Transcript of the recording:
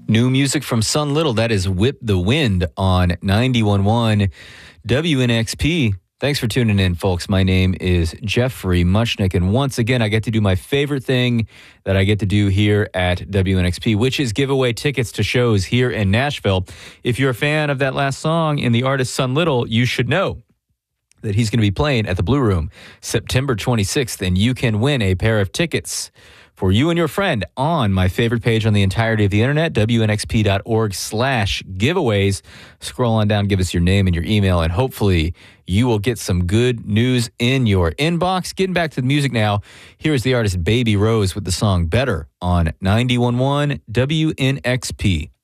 New music from Sun Little. That is Whip the Wind on 91.1 WNXP. Thanks for tuning in, folks. My name is Jeffrey Muchnick, and once again, I get to do my favorite thing that I get to do here at WNXP, which is give away tickets to shows here in Nashville. If you're a fan of that last song and the artist Sun Little, you should know that he's going to be playing at the Blue Room September 26th, and you can win a pair of tickets for you and your friend on my favorite page on the entirety of the internet, WNXP.org/giveaways. Scroll on down, give us your name and your email, and hopefully you will get some good news in your inbox. Getting back to the music now, here is the artist Baby Rose with the song Better on 91.1 WNXP.